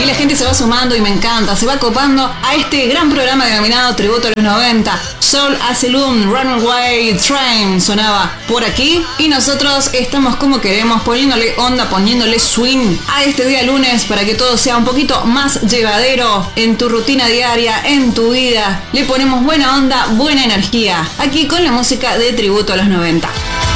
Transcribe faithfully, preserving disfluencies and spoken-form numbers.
la gente se va sumando y me encanta, se va copando a este gran programa denominado Tributo a los noventa. Soul Asylum, Runaway Train sonaba por aquí y nosotros estamos como queremos, poniéndole onda, poniéndole swing a este día lunes para que todo sea un poquito más llevadero en tu rutina diaria, en tu vida. Le ponemos buena onda, buena energía, aquí con la música de Tributo a los noventa.